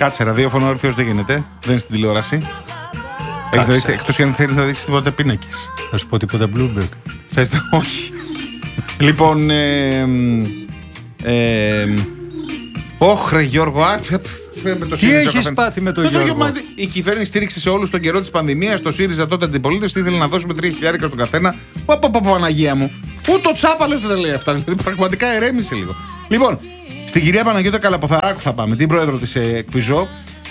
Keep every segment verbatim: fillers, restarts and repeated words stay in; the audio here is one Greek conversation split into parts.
Κάτσε, ραδιόφωνο όρθιος δεν γίνεται. Δεν είναι στην τηλεόραση. Έχεις να δεις, εκτός και αν θέλεις να δείξεις τίποτα πίνακες. Θα σου πω τίποτα Bloomberg. Θες το, όχι. Λοιπόν, ε, ε, όχ ρε Γιώργο, α, με το τι έχεις πάθει με τον Γιώργο? Γιώργο. Η κυβέρνηση στήριξε σε όλους τον καιρό της πανδημίας. Το ΣΥΡΙΖΑ τότε αντιπολίτευση ήθελε να δώσουμε τρία χιλιάρικα στον καθένα. Πω, πω, πω, Παναγία μου. Ούτε ο Τσάπαλος δεν τα λέει αυτά. Δηλαδή, πραγματικά ερέμησε λίγο. Λοιπόν, στην κυρία Παναγιώτα Καλαποθαράκου θα πάμε, την πρόεδρο της ΕΚΠΙΖΟ.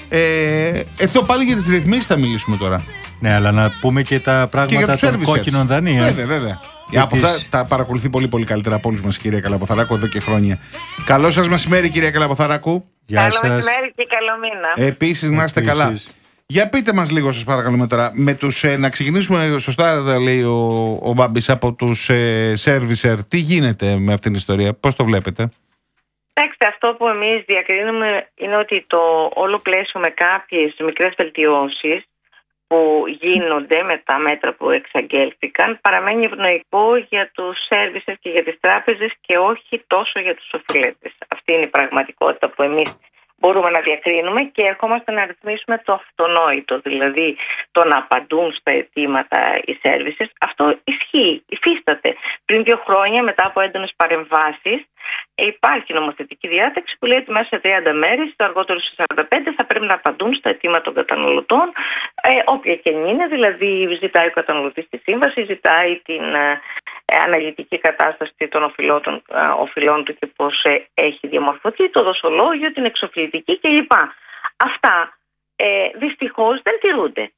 Ε, εδώ πάλι για τις ρυθμίσεις θα μιλήσουμε τώρα. Ναι, αλλά να πούμε και τα πράγματα και των κόκκινων δανείων. Βέβαια, βέβαια. Από αυτά τα παρακολουθεί πολύ πολύ καλύτερα από όλους μας η κυρία Καλαποθαράκου εδώ και χρόνια. Καλό σας μεσημέρι, κυρία Καλαποθαράκου. Γεια σας. Καλό μεσημέρι και καλό μήνα. Επίσης, να είστε Επίσης. καλά. Για πείτε μας λίγο, σας παρακαλούμε τώρα, με τους, ε, να ξεκινήσουμε σωστά, λέει ο, ο Μπάμπης, από τους ε, servicer. Τι γίνεται με αυτήν την ιστορία, πώς το βλέπετε? Κοιτάξτε, αυτό που εμείς διακρίνουμε είναι ότι το όλο πλαίσιο με κάποιες μικρές βελτιώσεις που γίνονται με τα μέτρα που εξαγγέλθηκαν παραμένει ευνοϊκό για τους services και για τις τράπεζες και όχι τόσο για τους οφειλέτες. Αυτή είναι η πραγματικότητα που εμείς μπορούμε να διακρίνουμε και ερχόμαστε να ρυθμίσουμε το αυτονόητο, δηλαδή το να απαντούν στα αιτήματα οι services. Αυτό ισχύει, υφίσταται. Πριν δύο χρόνια, μετά από έντονες παρεμβάσεις, υπάρχει νομοθετική διάταξη που λέει ότι μέσα σε τριάντα μέρες, το αργότερο σε σαράντα πέντε, θα πρέπει να απαντούν στα αιτήματα των καταναλωτών, ε, όποια και είναι, δηλαδή ζητάει ο καταναλωτής τη σύμβαση, ζητάει την ε, αναλυτική κατάσταση των οφειλών, των, ε, οφειλών του και πώς ε, έχει διαμορφωθεί, το δοσολόγιο, την εξοφλητική κλπ. Αυτά ε, δυστυχώς δεν τηρούνται.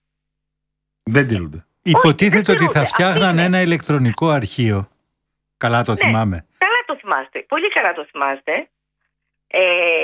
Δεν τηρούνται. Υποτίθεται ότι θα φτιάχναν ένα ηλεκτρονικό αρχείο. Καλά το ναι. θυμάμαι. Το θυμάστε. Πολύ καλά το θυμάστε. Ε,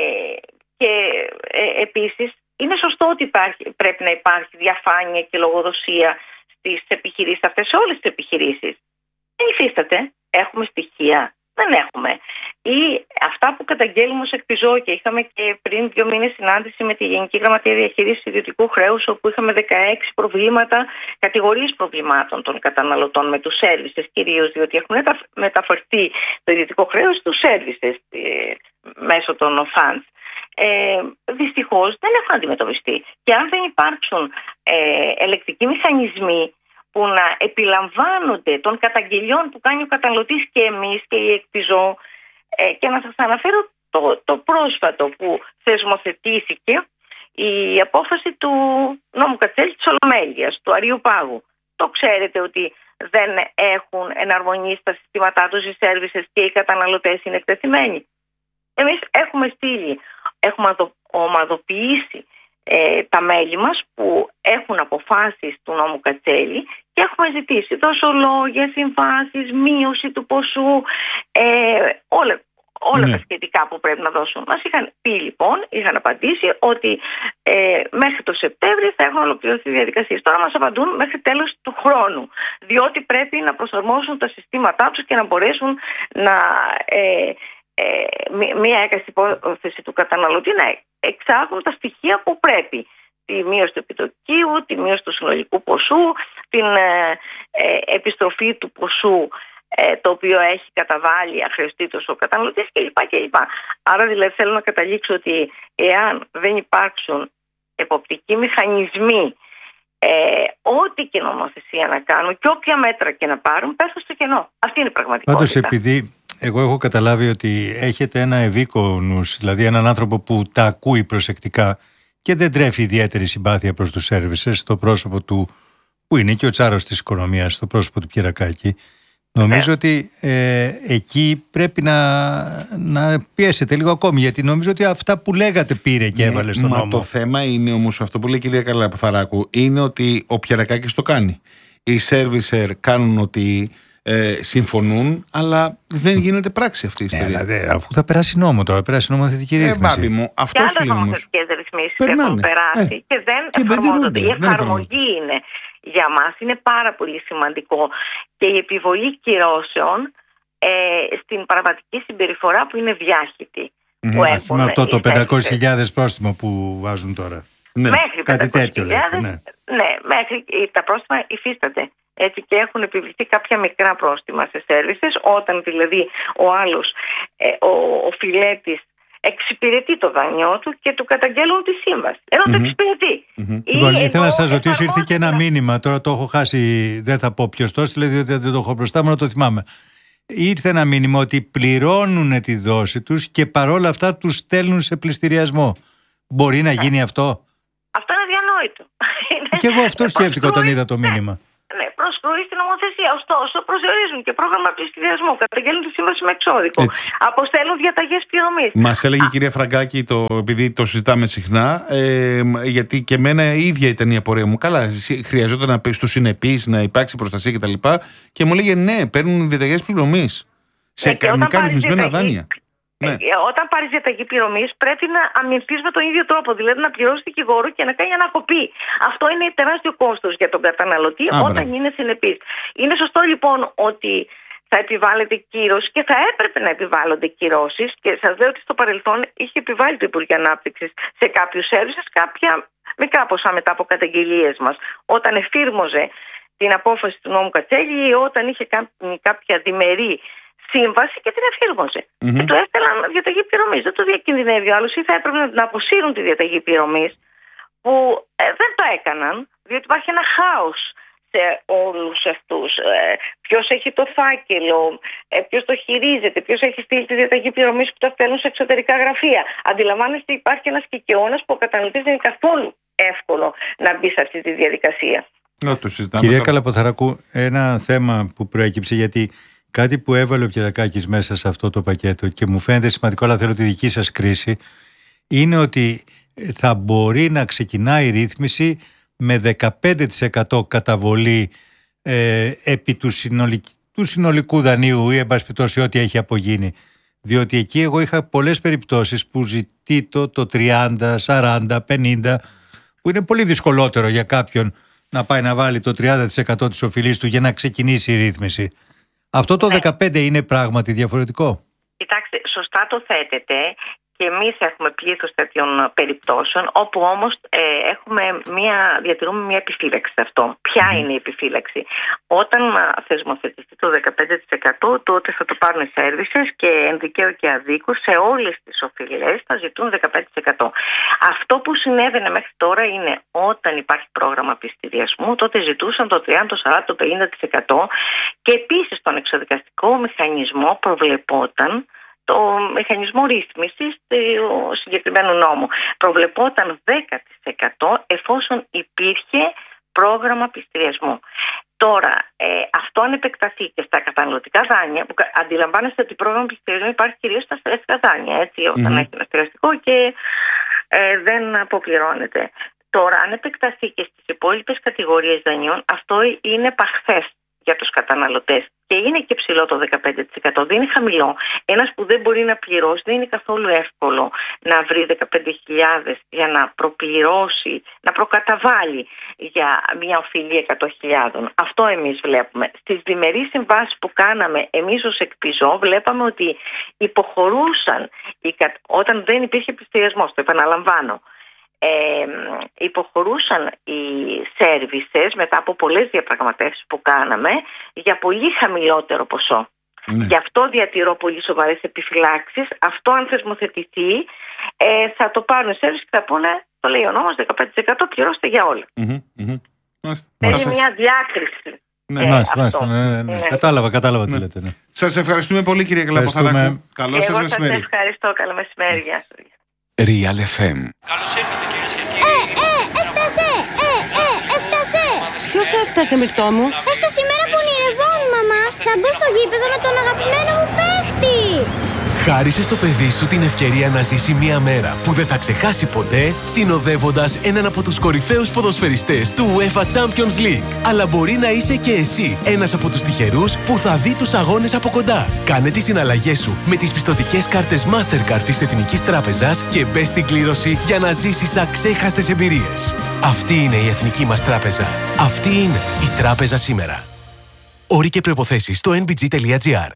και ε, επίσης είναι σωστό ότι υπάρχει, πρέπει να υπάρχει διαφάνεια και λογοδοσία στις επιχειρήσεις αυτές, σε όλες τις επιχειρήσεις. Δεν υφίσταται. Έχουμε στοιχεία. Δεν έχουμε. Ή αυτά που καταγγέλνουμε ως ΕΚΠΙΖΟ, και είχαμε και πριν δύο μήνες συνάντηση με τη Γενική Γραμματεία Διαχείρισης Ιδιωτικού Χρέους, όπου είχαμε δεκαέξι προβλήματα, κατηγορίες προβλημάτων των καταναλωτών με τους services κυρίως, διότι έχουν μεταφερθεί το ιδιωτικό χρέος στους services ε, μέσω των funds. Ε, δυστυχώς δεν έχουν αντιμετωπιστεί. Και αν δεν υπάρξουν ε, ελεκτικοί μηχανισμοί που να επιλαμβάνονται των καταγγελιών που κάνει ο καταναλωτής και εμείς και η ΕΚΠΙΖΟ, ε, και να σας αναφέρω το, το πρόσφατο που θεσμοθετήθηκε, η απόφαση του νόμου Κατσέλη της Ολομέλειας, του Αρείου Πάγου. Το ξέρετε ότι δεν έχουν εναρμονίσει τα συστήματά τους οι services και οι καταναλωτές είναι εκτεθειμένοι. Εμείς έχουμε στείλει, έχουμε ομαδοποιήσει ε, τα μέλη μας που έχουν αποφάσεις του νόμου Κατσέλη και έχουμε ζητήσει δοσολόγια, συμβάσεις, μείωση του ποσού, ε, όλα, όλα ναι. τα σχετικά που πρέπει να δώσουν. Μας είχαν πει λοιπόν, είχαν απαντήσει ότι ε, μέχρι το Σεπτέμβριο θα έχουν ολοκληρωθεί οι διαδικασίες. Τώρα μας απαντούν μέχρι τέλος του χρόνου, διότι πρέπει να προσαρμόσουν τα συστήματά τους και να μπορέσουν να... Ε, μία έκαση υπόθεση του καταναλωτή να εξάγουν τα στοιχεία που πρέπει. Τη μείωση του επιτοκίου, τη μείωση του συνολικού ποσού, την ε, ε, επιστροφή του ποσού ε, το οποίο έχει καταβάλει αχρεωστήτως ο καταναλωτής κλπ. κλπ. Άρα δηλαδή θέλω να καταλήξω ότι εάν δεν υπάρξουν εποπτικοί μηχανισμοί, ε, ό,τι και νομοθεσία να κάνουν και όποια μέτρα και να πάρουν, πέφτουν στο κενό. Αυτή είναι η πραγματικότητα. Πάντως επειδή... Εγώ έχω καταλάβει ότι έχετε ένα ευήκονους, δηλαδή έναν άνθρωπο που τα ακούει προσεκτικά και δεν τρέφει ιδιαίτερη συμπάθεια προς τους services, στο πρόσωπο του, που είναι και ο τσάρος της οικονομίας, στο πρόσωπο του Πιερακάκη. Νομίζω yeah. ότι ε, εκεί πρέπει να, να πιέσετε λίγο ακόμη, γιατί νομίζω ότι αυτά που λέγατε πήρε και έβαλε στον μα νόμο. Το θέμα είναι όμως αυτό που λέει η κυρία Καλαποθαράκου, είναι ότι ο Πιερακάκης το κάνει. Οι servicer κάνουν ότι... Ε, συμφωνούν, αλλά δεν γίνεται πράξη αυτή η ιστορία. Ναι, αφού θα περάσει νόμο τώρα, περάσει νομοθετική ρύθμιση. Ε, μπάμπη μου, αυτό σου λέει όμως. Και άλλες νομοθετικές ρυθμίσεις έχουν περάσει ε, και δεν και εφαρμόζονται. Η εφαρμογή είναι για μας είναι πάρα πολύ σημαντικό και η επιβολή κυρώσεων ε, στην πραγματική συμπεριφορά που είναι διάχυτη. Mm-hmm. Που έχουν με αυτό το πεντακόσιες χιλιάδες πρόστιμο που βάζουν τώρα. Ναι, μέχρι κάτι τέτοιο λέτε, ναι. ναι, μέχρι τα πρόστιμα υφίσταται. Έτσι και έχουν επιβληθεί κάποια μικρά πρόστιμα σε services, όταν δηλαδή ο άλλος, ε, ο, ο φιλέτης εξυπηρετεί το δάνειό του και του καταγγέλουν τη σύμβαση. Ενώ mm-hmm. το εξυπηρετεί. Mm-hmm. Λοιπόν, ήθελα να σας ρωτήσω, ήρθε και ένα μήνυμα, τώρα το έχω χάσει, δεν θα πω ποιος το έστειλε, διότι δεν το έχω μπροστά μου, να το θυμάμαι. Ήρθε ένα μήνυμα ότι πληρώνουν τη δόση τους και παρόλα αυτά τους στέλνουν σε πληστηριασμό. Μπορεί να γίνει αυτό? Αυτό είναι αδιανόητο. Και εγώ αυτό σκέφτηκα όταν είδα το μήνυμα. Ναι, προσκρούει στην νομοθεσία. Ωστόσο, προσδιορίζουν και πρόγραμμα πληστηριασμού. Καταγγέλνουν τη σύμβαση με εξώδικο. Έτσι. Αποστέλνουν διαταγές πληρωμής. Μας έλεγε η κυρία Φραγκάκη, το, επειδή το συζητάμε συχνά, ε, γιατί και εμένα η ίδια ήταν η απορία μου. Καλά, χρειαζόταν να πει στους συνεπείς να υπάρξει προστασία κτλ. Και, και μου λέγε ναι, παίρνουν διαταγές πληρωμής σε κανονικά ρυθμισμένα δάνεια. Ναι. Όταν πάρει διαταγή πληρωμής, πρέπει να αμυνθείς με τον ίδιο τρόπο. Δηλαδή να πληρώσει δικηγόρο και να κάνει ανακοπή. Αυτό είναι τεράστιο κόστος για τον καταναλωτή Α, όταν μπράβο. είναι συνεπής. Είναι σωστό λοιπόν ότι θα επιβάλλεται κύρωση και θα έπρεπε να επιβάλλονται κυρώσεις. Και σας λέω ότι στο παρελθόν είχε επιβάλει το Υπουργείο Ανάπτυξης σε κάποιους services κάποια μικρά ποσά μετά από καταγγελίες μας. Όταν εφήρμοζε την απόφαση του νόμου Κατσέλη ή όταν είχε κάποια διμερή σύμβαση και την εφήρμοζε. Mm-hmm. Και του έστελαν διαταγή πληρωμής. Δεν το διακινδυνεύει ο άλλος, ή θα έπρεπε να αποσύρουν τη διαταγή πληρωμής, που ε, δεν το έκαναν, διότι υπάρχει ένα χάος σε όλους αυτούς. Ε, ποιος έχει το φάκελο, ε, ποιος το χειρίζεται, ποιος έχει στείλει τη διαταγή πληρωμής που τα στέλνουν σε εξωτερικά γραφεία. Αντιλαμβάνεστε, υπάρχει ένας κικαιώνας που ο καταναλωτής δεν είναι καθόλου εύκολο να μπει σε αυτή τη διαδικασία. No, το Κυρία Καλαποθαράκου, ένα θέμα που προέκυψε, γιατί κάτι που έβαλε ο Κυριακάκης μέσα σε αυτό το πακέτο και μου φαίνεται σημαντικό, αλλά θέλω τη δική σας κρίση, είναι ότι θα μπορεί να ξεκινάει η ρύθμιση με δεκαπέντε τοις εκατό καταβολή ε, επί του, συνολικ, του συνολικού δανείου ή εν πάση περιπτώσει ό,τι έχει απογίνει. Διότι εκεί εγώ είχα πολλές περιπτώσεις που ζητεί το, το τριάντα, σαράντα, πενήντα, που είναι πολύ δυσκολότερο για κάποιον να πάει να βάλει το τριάντα τοις εκατό της οφειλής του για να ξεκινήσει η ρύθμιση. Αυτό το ναι. δεκαπέντε είναι πράγματι διαφορετικό? Κοιτάξτε, σωστά το θέτετε και εμείς έχουμε πλήθος τέτοιων περιπτώσεων, όπου όμως ε, έχουμε μια, διατηρούμε μια επιφύλαξη σε αυτό. Ποια mm. είναι η επιφύλαξη? Όταν θεσμοθετηθεί το δεκαπέντε τοις εκατό, τότε θα το πάρουν οι services και εν δικαίω και αδίκως σε όλες τις οφειλές θα ζητούν δεκαπέντε τοις εκατό. Αυτό που συνέβαινε μέχρι τώρα είναι όταν υπάρχει πρόγραμμα πληστηριασμού, τότε ζητούσαν το τριάντα, το σαράντα, το πενήντα τοις εκατό και επίσης στον εξοδικαστικό μηχανισμό προβλεπόταν το μηχανισμό ρύθμισης του συγκεκριμένου νόμου. Προβλεπόταν δέκα τοις εκατό εφόσον υπήρχε πρόγραμμα πληστηριασμού. Τώρα, ε, αυτό αν επεκταθεί και στα καταναλωτικά δάνεια, που αντιλαμβάνεστε ότι πρόγραμμα πληστηριασμού υπάρχει κυρίως στα στεγαστικά δάνεια, έτσι, mm-hmm. όταν έχει ένα στεγαστικό και ε, δεν αποπληρώνεται. Τώρα, αν επεκταθεί και στις υπόλοιπες κατηγορίες δανειών, αυτό είναι παχθές για τους καταναλωτές. Και είναι και ψηλό το δεκαπέντε τοις εκατό, δεν είναι χαμηλό. Ένας που δεν μπορεί να πληρώσει, δεν είναι καθόλου εύκολο να βρει δεκαπέντε χιλιάδες για να προπληρώσει, να προκαταβάλει για μια οφειλή εκατό χιλιάδες. Αυτό εμείς βλέπουμε. Στις διμερείς συμβάσεις που κάναμε εμείς ως εκπιζό, βλέπαμε ότι υποχωρούσαν όταν δεν υπήρχε πληστηριασμός, το επαναλαμβάνω. Ε, υποχωρούσαν οι services μετά από πολλές διαπραγματεύσεις που κάναμε για πολύ χαμηλότερο ποσό. Ναι. Γι' αυτό διατηρώ πολύ σοβαρές επιφυλάξεις. Αυτό αν θεσμοθετηθεί ε, θα το πάρουν οι services και θα πούνε, το λέει ο νόμος, δεκαπέντε τοις εκατό πληρώστε για όλα. Mm-hmm, mm-hmm. Είναι μια διάκριση. Ναι, ε, μάλιστα, μάλιστα, ναι, ναι, ναι. Ναι. Κατάλαβα, κατάλαβα ναι. τι λέτε. Ναι. Σας ευχαριστούμε πολύ, κυρία Καλαποθαράκου. Καλό σας μεσημέρι. Σας ευχαριστώ, καλό μεσημέρι. Γεια σας. Real εφ εμ. Καλώς ήρθατε κυρίες και κύριοι. Ε, ε, έφτασε! Ε, ε, έφτασε! Ποιος έφτασε, Μυρτώ μου? Έφτασε η μέρα που ονειρευόμουν, μαμά. Θα μπω στο γήπεδο με τον αγαπημένο μου παίχτη. Χάρισε στο παιδί σου την ευκαιρία να ζήσει μια μέρα που δεν θα ξεχάσει ποτέ, συνοδεύοντας έναν από τους κορυφαίους ποδοσφαιριστές του UEFA Champions League. Αλλά μπορεί να είσαι και εσύ ένας από τους τυχερούς που θα δει τους αγώνες από κοντά. Κάνε τις συναλλαγές σου με τις πιστωτικές κάρτες Mastercard της Εθνικής Τράπεζας και μπες στην κλήρωση για να ζήσεις αξέχαστες εμπειρίες. Αυτή είναι η Εθνική μας Τράπεζα. Αυτή είναι η Τράπεζα σήμερα. Όροι και προϋποθέσεις στο εν μπι τζι τελεία τζι άρ.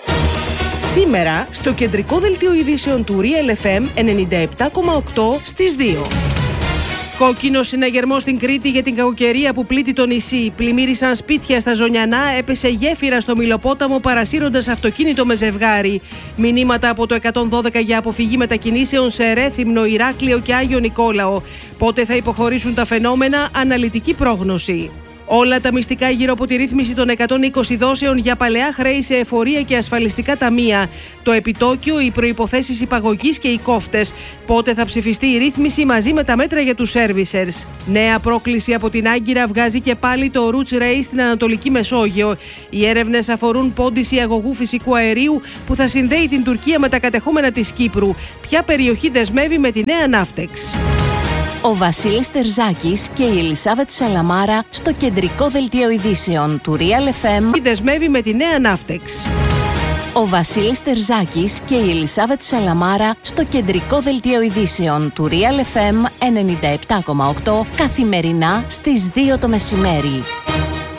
Σήμερα, στο κεντρικό δελτίο ειδήσεων του Real εφ εμ ενενήντα επτά κόμμα οκτώ στις δύο. Κόκκινο συναγερμό στην Κρήτη για την κακοκαιρία που πλήττει το νησί. Πλημμύρισαν σπίτια στα Ζωνιανά, έπεσε γέφυρα στο Μυλοπόταμο παρασύροντας αυτοκίνητο με ζευγάρι. Μηνύματα από το εκατόν δώδεκα για αποφυγή μετακινήσεων σε Ρέθυμνο, Ηράκλειο και Άγιο Νικόλαο. Πότε θα υποχωρήσουν τα φαινόμενα, αναλυτική πρόγνωση. Όλα τα μυστικά γύρω από τη ρύθμιση των εκατόν είκοσι δόσεων για παλαιά χρέη σε εφορία και ασφαλιστικά ταμεία. Το επιτόκιο, οι προϋποθέσεις υπαγωγής και οι κόφτες. Πότε θα ψηφιστεί η ρύθμιση μαζί με τα μέτρα για τους servicers. Νέα πρόκληση από την Άγκυρα βγάζει και πάλι το Roots Race στην Ανατολική Μεσόγειο. Οι έρευνες αφορούν πόντιση αγωγού φυσικού αερίου που θα συνδέει την Τουρκία με τα κατεχόμενα της Κύπρου. Ποια περιοχή δεσμεύει με τη νέα Ναύτεξ. Ο Βασίλης Τερζάκης και η Ελισάβετ Σαλαμάρα στο κεντρικό δελτίο ειδήσεων του Real εφ εμ. Δεσμεύει με τη νέα Ναύτεξ. Ο Βασίλης Τερζάκης και η Ελισάβετ Σαλαμάρα στο κεντρικό δελτίο ειδήσεων του Real εφ εμ ενενήντα επτά κόμμα οκτώ καθημερινά στις δύο το μεσημέρι.